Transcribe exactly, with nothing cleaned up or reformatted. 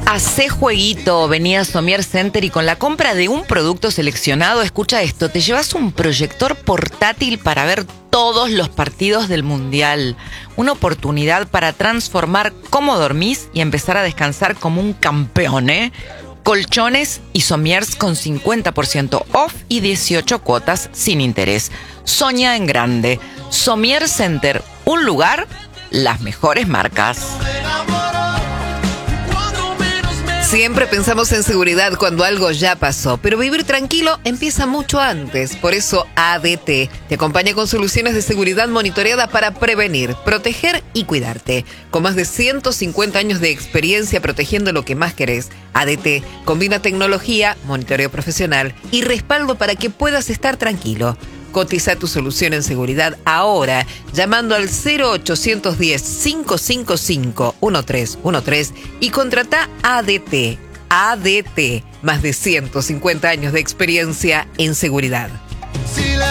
Hacé jueguito, venía a Somier Center y con la compra de un producto seleccionado, escucha esto, te llevas un proyector portátil para ver todos los partidos del Mundial. Una oportunidad para transformar cómo dormís y empezar a descansar como un campeón, ¿eh? Colchones y somiers con cincuenta por ciento off y dieciocho cuotas sin interés. Soña en grande. Somier Center, un lugar, las mejores marcas. Siempre pensamos en seguridad cuando algo ya pasó, pero vivir tranquilo empieza mucho antes. Por eso A D T te acompaña con soluciones de seguridad monitoreada para prevenir, proteger y cuidarte. Con más de ciento cincuenta años de experiencia protegiendo lo que más querés, A D T combina tecnología, monitoreo profesional y respaldo para que puedas estar tranquilo. Cotiza tu solución en seguridad ahora llamando al cero ochocientos diez, cinco cinco cinco, uno tres uno tres y contrata A D T. A D T, más de ciento cincuenta años de experiencia en seguridad.